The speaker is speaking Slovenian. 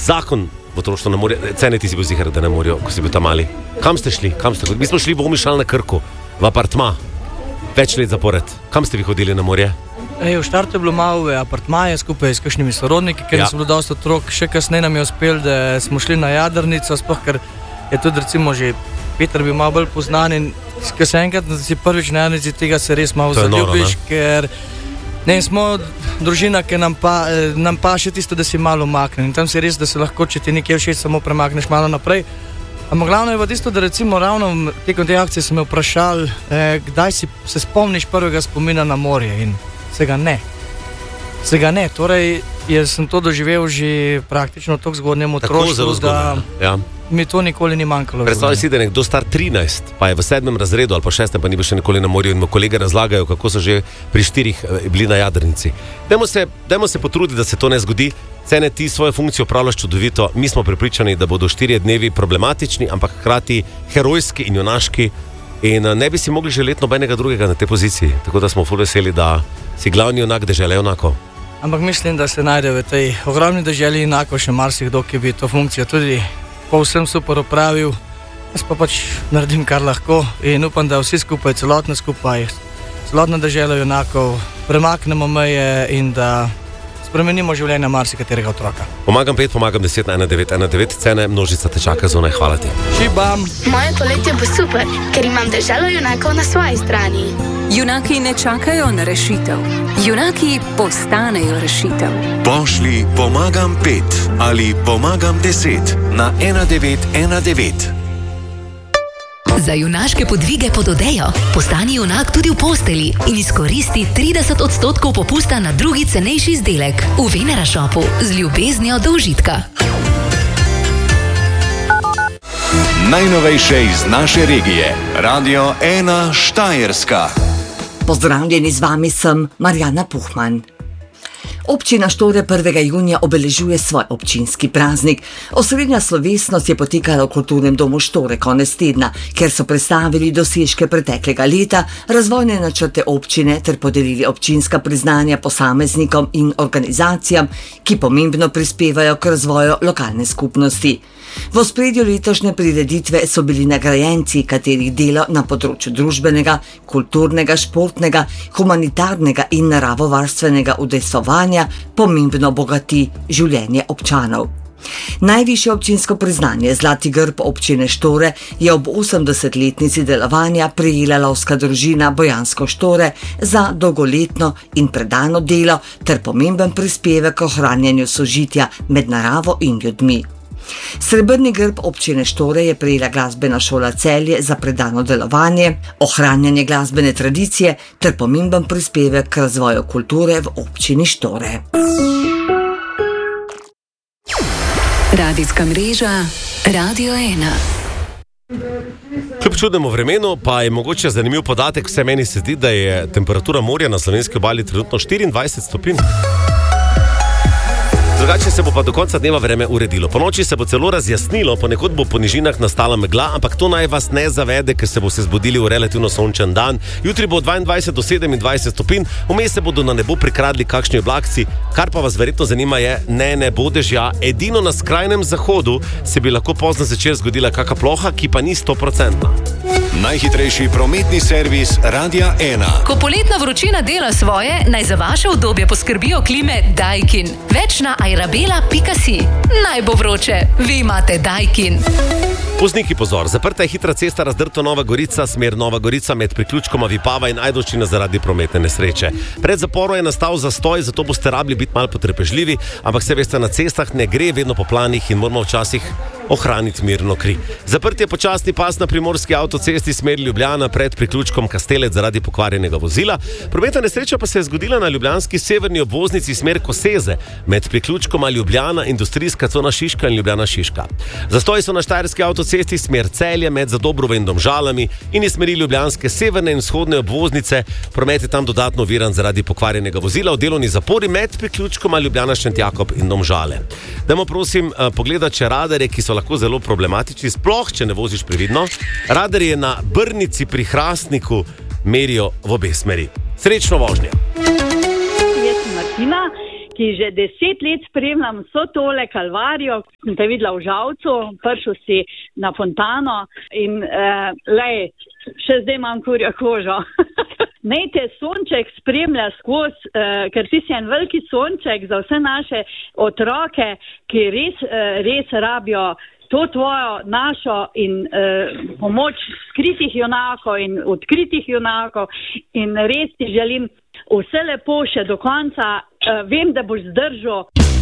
zakon v otroštvo na morje. Cene ti si bil zihar, da ne morajo, ko si bil tam mali. Kam ste šli? Mi smo šli v Omišalj na Krku, v apartma. Več let zapored. Kam ste vi hodili na morje? V štartu je bilo malo apartmaje skupaj s kakšnimi sorodniki, ker smo bili dosti otrok. Še kasneje nam je uspel, da smo šli na Jadrnico, sploh ker je tudi recimo že Peter bil malo bolj poznan in ko se enkrat si prvič na Jadrnici, tega se res malo zaljubiš, ker smo družina, ki nam pa še tisto, da si malo umaknen. In tam si res, da se lahko, če ti nekje všeč, samo premakneš malo naprej. Ampak glavno je pa tisto, da recimo ravno tekom te akcije so me vprašali, kdaj se spomniš prvega spomina na morje in se ga ne. Torej, jaz sem to doživel že praktično tako zgodnjem otroštvu, da mi to nikoli ni manjkalo. Predstavljaj si, da je nekdo star 13, pa je v 7. razredu ali pa 6. pa ni bil še nikoli na morju in mu kolege razlagajo, kako so že pri 4 bili na Jadrnici. Dajmo se potruditi, da se to ne zgodi. Cene, ti svojo funkcijo upravljaš čudovito. Mi smo prepričani, da bodo 4 dnevi problematični, ampak hkrati herojski in junaški. In ne bi si mogli želeti nobenega drugega na tej poziciji. Tako da smo ful veseli, da si glavni junak dežele junakov. Ampak mislim, da se najde v tej ogromni deželi enako še marsikdo, ki bi to funkcijo tudi povsem super opravil. Jaz pa pač naredim, kar lahko in upam, da vsi skupaj, celotna dežela junakov, premaknemo meje in da spremenimo življenje marsikaterega otroka. Pomagam 5, pomagam 10 na 1919, cene, množica te čaka zunaj, hvala ti. Šibam! Moje poletje bo super, ker imam deželo junakov na svoji strani. Junaki ne čakajo na rešitev. Junaki postanejo rešitev. Pošli pomagam 5 ali pomagam 10 na 1919. Za junaške podvige pod odejo postani junak tudi v posteli in izkoristi 30% popusta na drugi cenejši izdelek v Venera Shopu z ljubeznijo do užitka. Najnovejše iz naše regije. Radio 1 Štajerska. Pozdravljeni, z vami sem Marjana Puhman. Občina Štore 1. junija obeležuje svoj občinski praznik. Osrednja slovesnost je potekala v Kulturnem domu Štore konec tedna, kjer so predstavili dosežke preteklega leta, razvojne načrte občine ter podelili občinska priznanja posameznikom in organizacijam, ki pomembno prispevajo k razvoju lokalne skupnosti. V ospredju letošnje prireditve so bili nagrajenci, katerih delo na področju družbenega, kulturnega, športnega, humanitarnega in naravovarstvenega udejstvovanja pomembno bogati življenje občanov. Najvišje občinsko priznanje Zlati grb občine Štore je ob 80-letnici delovanja prejela lovska družina Bojansko Štore za dolgoletno in predano delo ter pomemben prispevek k ohranjanju sožitja med naravo in ljudmi. Srebrni grb občine Štore je prejela glasbena šola Celje za predano delovanje, ohranjanje glasbene tradicije ter pomemben prispevek k razvoju kulture v občini Štore. Radijska mreža Radio 1. Kljub čudnemu vremenu pa je mogoče zanimiv podatek, vse meni se zdi, da je temperatura morja na slovenski obali trenutno 24 stopinj. Drugače se bo pa do konca dneva vreme uredilo. Po noči se bo celo razjasnilo, ponekod bo po nižinah nastala megla, ampak to naj vas ne zavede, ker se bo se zbudili v relativno sončen dan. Jutri bo 22 do 27 stopinj, vmes se bodo na nebo prikradli kakšni oblakci, kar pa vas verjetno zanima je, ne bo dežja. Edino na skrajnem zahodu se bi lahko pozno zvečer zgodila kaka ploha, ki pa ni 100%. Najhitrejši prometni servis Radia 1. Ko poletna vročina dela svoje, naj za vaše udobje poskrbijo klime Daikin. Več na airabela.si. Naj bo vroče, vi imate Daikin. Vozniki pozor, zaprta je hitra cesta Razdrto Nova Gorica, smer Nova Gorica med priključkoma Vipava in Ajdovščina zaradi prometne nesreče. Pred zaporom je nastal zastoj, zato boste rabili biti malo potrpežljivi, ampak se veste, na cestah ne gre vedno po planih in moramo včasih ohraniti mirno kri. Zaprt je počasni pas na primorski avtocesti smer Ljubljana pred priključkom Kastelec zaradi pokvarjenega vozila. Prometna nesreča pa se je zgodila na ljubljanski severni obvoznici smer Koseze med priključkoma Ljubljana, industrijska cona Šiška in Ljubljana Šiška. Zastoji so na štajerski avtocesti smer Celje med Zadobrovo in Domžalami in iz smeri ljubljanske severne in vzhodne obvoznice. Promet je tam dodatno oviran zaradi pokvarjenega vozila v delovni zapori med priključkoma Ljubljana Šentjakob in Domžale. Dajmo prosim pogledati še radarje, ki so lahko zelo problematični, sploh če ne voziš previdno. Radarje na Brnici pri Hrastniku merijo v obe smeri. Srečno vožnje. Jaz sem Martina ki že 10 let spremljam vso tole kalvarijo, sem te videla v Žalcu, prišel si na Fontano in še zdaj imam kurjo kožo. Naj te sonček spremlja skozi, ker ti si en veliki sonček za vse naše otroke, ki res rabijo to tvojo našo in pomoč skritih junakov in odkritih junakov in res ti želim vse lepo še do konca. Vem, da boš zdržal.